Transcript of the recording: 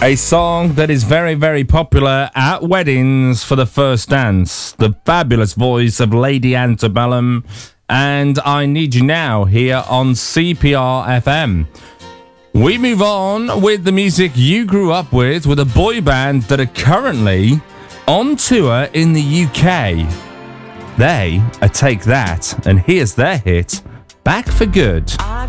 A song that is very, very popular at weddings for the first dance. The fabulous voice of Lady Antebellum and I Need You Now here on CPR FM. We move on with the music you grew up with a boy band that are currently on tour in the UK. They are Take That, and here's their hit, Back for Good.